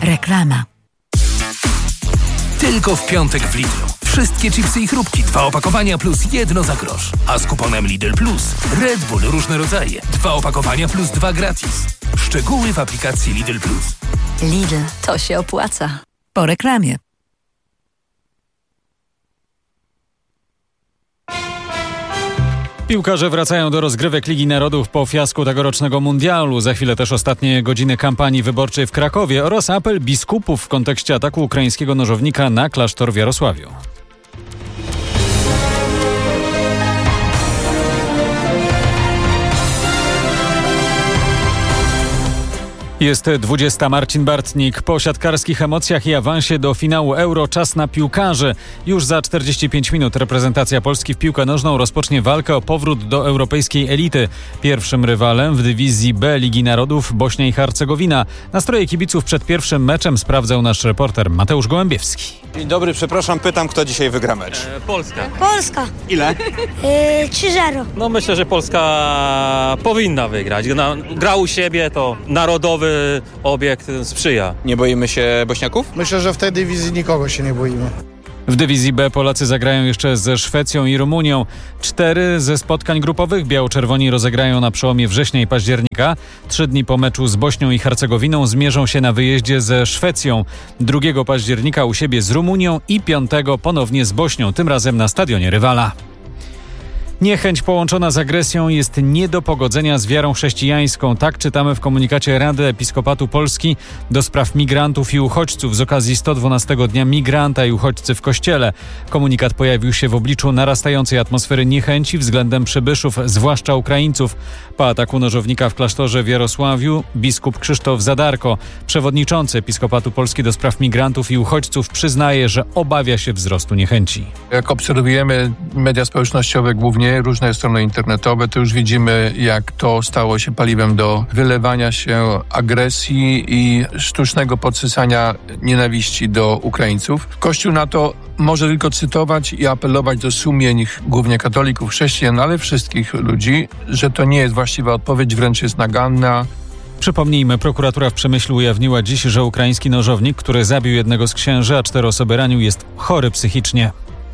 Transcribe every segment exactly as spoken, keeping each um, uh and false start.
Reklama. Tylko w piątek w Lidlu. Wszystkie chipsy i chrupki, dwa opakowania plus jedno za grosz. A z kuponem Lidl Plus Red Bull różne rodzaje, dwa opakowania plus dwa gratis. Szczegóły w aplikacji Lidl Plus. Lidl, to się opłaca. Po reklamie. Piłkarze wracają do rozgrywek Ligi Narodów po fiasku tegorocznego mundialu. Za chwilę też ostatnie godziny kampanii wyborczej w Krakowie oraz apel biskupów w kontekście ataku ukraińskiego nożownika na klasztor w Jarosławiu. Jest dwudziesta. Marcin Bartnik. Po siatkarskich emocjach i awansie do finału Euro czas na piłkarzy. Już za czterdzieści pięć minut reprezentacja Polski w piłkę nożną rozpocznie walkę o powrót do europejskiej elity. Pierwszym rywalem w dywizji B Ligi Narodów Bośnia i Hercegowina. Nastroje kibiców przed pierwszym meczem sprawdzał nasz reporter Mateusz Gołębiewski. Dzień dobry, przepraszam, pytam, kto dzisiaj wygra mecz? E, Polska. Polska. Ile? Yy, trzy zero. No myślę, że Polska powinna wygrać. Na, gra u siebie, to narodowy obiekt sprzyja. Nie boimy się Bośniaków? Myślę, że w tej dywizji nikogo się nie boimy. W dywizji B Polacy zagrają jeszcze ze Szwecją i Rumunią. Cztery ze spotkań grupowych biało-czerwoni rozegrają na przełomie września i października. Trzy dni po meczu z Bośnią i Hercegowiną zmierzą się na wyjeździe ze Szwecją. drugiego października u siebie z Rumunią i piątego ponownie z Bośnią, tym razem na stadionie rywala. Niechęć połączona z agresją jest nie do pogodzenia z wiarą chrześcijańską. Tak czytamy w komunikacie Rady Episkopatu Polski do spraw migrantów i uchodźców z okazji sto dwunastego Dnia Migranta i Uchodźcy w Kościele. Komunikat pojawił się w obliczu narastającej atmosfery niechęci względem przybyszów, zwłaszcza Ukraińców. Po ataku nożownika w klasztorze w Jarosławiu biskup Krzysztof Zadarko, przewodniczący Episkopatu Polski do spraw migrantów i uchodźców, przyznaje, że obawia się wzrostu niechęci. Jak obserwujemy media społecznościowe, głównie różne strony internetowe, to już widzimy, jak to stało się paliwem do wylewania się agresji i sztucznego podsysania nienawiści do Ukraińców. Kościół na to może tylko cytować i apelować do sumień głównie katolików, chrześcijan, ale wszystkich ludzi, że to nie jest właściwa odpowiedź, wręcz jest naganna. Przypomnijmy, prokuratura w Przemyślu ujawniła dziś, że ukraiński nożownik, który zabił jednego z księży, a cztery osoby ranił, jest chory psychicznie.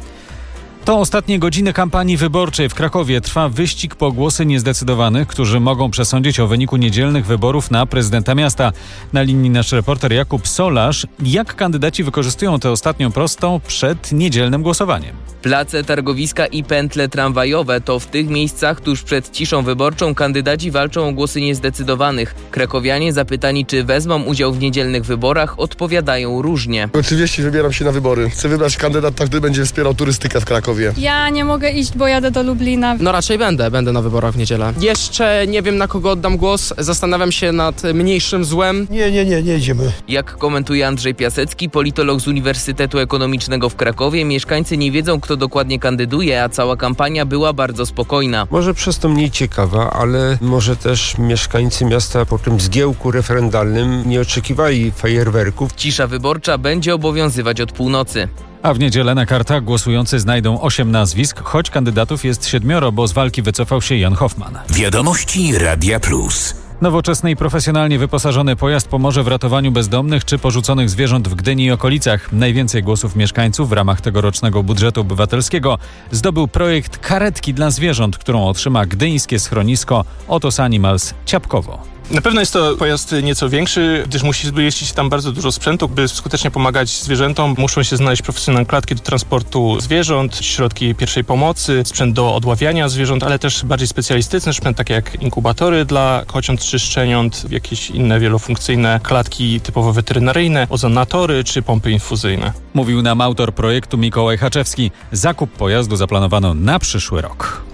To ostatnie godziny kampanii wyborczej. W Krakowie trwa wyścig po głosy niezdecydowanych, którzy mogą przesądzić o wyniku niedzielnych wyborów na prezydenta miasta. Na linii nasz reporter Jakub Solarz. Jak kandydaci wykorzystują tę ostatnią prostą przed niedzielnym głosowaniem? Place, targowiska i pętle tramwajowe to w tych miejscach tuż przed ciszą wyborczą kandydaci walczą o głosy niezdecydowanych. Krakowianie zapytani, czy wezmą udział w niedzielnych wyborach, odpowiadają różnie. Oczywiście wybieram się na wybory. Chcę wybrać kandydata, który będzie wspierał turystykę w Krakowie. Ja nie mogę iść, bo jadę do Lublina. No raczej będę, będę na wyborach w niedzielę. Jeszcze nie wiem, na kogo oddam głos, zastanawiam się nad mniejszym złem. Nie, nie, nie, nie idziemy. Jak komentuje Andrzej Piasecki, politolog z Uniwersytetu Ekonomicznego w Krakowie, mieszkańcy nie wiedzą, kto dokładnie kandyduje, a cała kampania była bardzo spokojna. Może przez to mniej ciekawa, ale może też mieszkańcy miasta po tym zgiełku referendalnym nie oczekiwali fajerwerków. Cisza wyborcza będzie obowiązywać od północy. A w niedzielę na kartach głosujący znajdą osiem nazwisk, choć kandydatów jest siedmioro, bo z walki wycofał się Jan Hoffman. Wiadomości Radia Plus. Nowoczesny i profesjonalnie wyposażony pojazd pomoże w ratowaniu bezdomnych czy porzuconych zwierząt w Gdyni i okolicach. Najwięcej głosów mieszkańców w ramach tegorocznego budżetu obywatelskiego zdobył projekt karetki dla zwierząt, którą otrzyma gdyńskie schronisko Otos Animals Ciapkowo. Na pewno jest to pojazd nieco większy, gdyż musi zmieścić tam bardzo dużo sprzętu. By skutecznie pomagać zwierzętom, muszą się znaleźć profesjonalne klatki do transportu zwierząt, środki pierwszej pomocy, sprzęt do odławiania zwierząt, ale też bardziej specjalistyczny sprzęt, takie jak inkubatory dla kociąt czy szczeniąt, jakieś inne wielofunkcyjne klatki typowo weterynaryjne, ozonatory czy pompy infuzyjne. Mówił nam autor projektu Mikołaj Haczewski. Zakup pojazdu zaplanowano na przyszły rok.